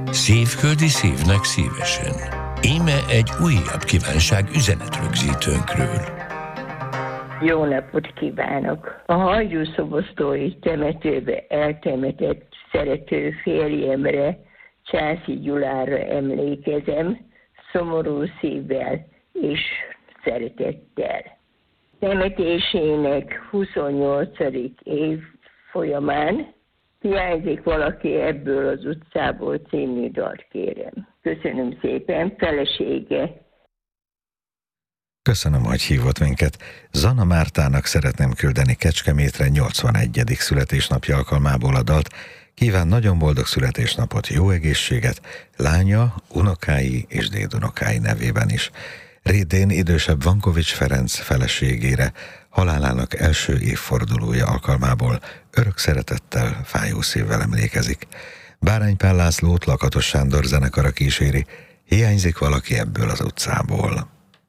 Szívföldi szívnek szívesen. Íme egy újabb kívánság üzenetrögzítőnkről. Jó napot kívánok! A Hajdúszoboszlói temetőbe eltemetett szerető férjemre, Császi Gyulára emlékezem, szomorú szívvel és szeretettel. Temetésének 28. év folyamán Hiányzik valaki ebből az utcából című dalt kérem. Köszönöm szépen, felesége. Köszönöm, hogy hívott minket. Zana Mártának szeretném küldeni Kecskemétre 81. születésnapja alkalmából a dalt. Kíván nagyon boldog születésnapot, jó egészséget, lánya, unokái és dédunokái nevében is. Rédén idősebb Vankovics Ferenc feleségére, halálának első évfordulója alkalmából örök szeretettel, fájó szívvel emlékezik. Bárány Pál Lászlót Lakatos Sándor zenekara kíséri, hiányzik valaki ebből az utcából.